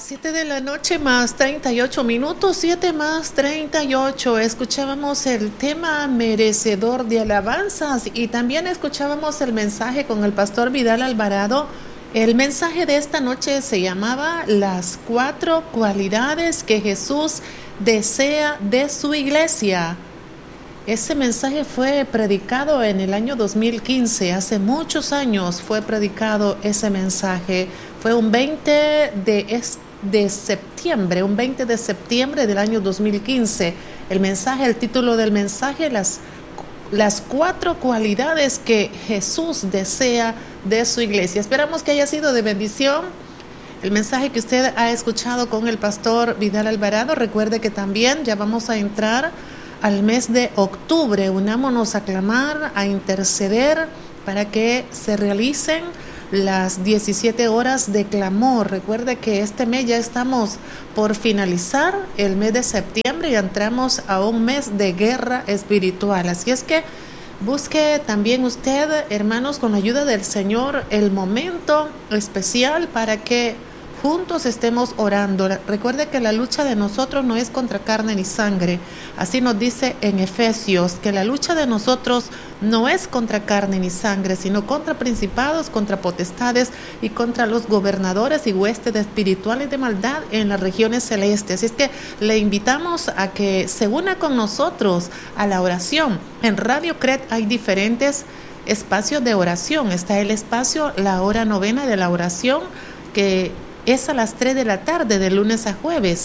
7 de la noche más 38 minutos, 7 más 38. Escuchábamos el tema merecedor de alabanzas y también escuchábamos el mensaje con el pastor Vidal Alvarado. El mensaje de esta noche se llamaba Las 4 cualidades que Jesús desea de su iglesia. Ese mensaje fue predicado en el año 2015, hace muchos años fue predicado ese mensaje. Fue un 20 de septiembre, un 20 de septiembre del año 2015. El título del mensaje, las 4 cualidades que Jesús desea de su iglesia. Esperamos que haya sido de bendición el mensaje que usted ha escuchado con el pastor Vidal Alvarado. Recuerde que también ya vamos a entrar al mes de octubre. Unámonos a clamar, a interceder para que se realicen las 17 horas de clamor. Recuerde que este mes ya estamos por finalizar el mes de septiembre y entramos a un mes de guerra espiritual. Así es que busque también usted, hermanos, con la ayuda del Señor, el momento especial para que juntos estemos orando. Recuerde que la lucha de nosotros no es contra carne ni sangre. Así nos dice en Efesios, que la lucha de nosotros no es contra carne ni sangre, sino contra principados, contra potestades y contra los gobernadores y huestes espirituales de maldad en las regiones celestes. Así es que le invitamos a que se una con nosotros a la oración. En Radio CRED hay diferentes espacios de oración. Está el espacio, la hora novena de la oración, que es a las 3 de la tarde, de lunes a jueves.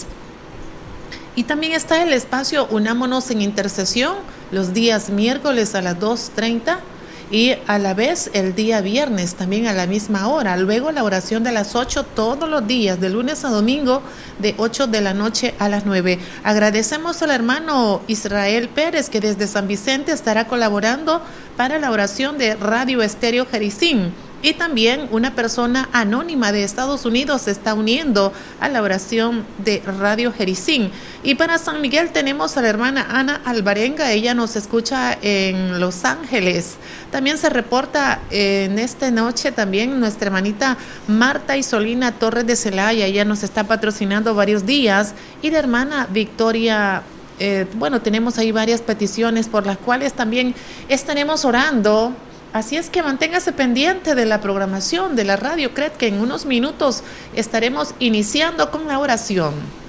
Y también está el espacio Unámonos en Intercesión, los días miércoles a las 2:30 y a la vez el día viernes también a la misma hora. Luego la oración de las 8 todos los días, de lunes a domingo, de 8 de la noche a las 9. Agradecemos al hermano Israel Pérez, que desde San Vicente estará colaborando para la oración de Radio Estéreo Jericín. Y también una persona anónima de Estados Unidos se está uniendo a la oración de Radio Jericín. Y para San Miguel tenemos a la hermana Ana Alvarenga, ella nos escucha en Los Ángeles. También se reporta en esta noche también nuestra hermanita Marta Isolina Torres de Celaya, ella nos está patrocinando varios días. Y la hermana Victoria, tenemos ahí varias peticiones por las cuales también estaremos orando. Así es que manténgase pendiente de la programación de la Radio CRED, que en unos minutos estaremos iniciando con la oración.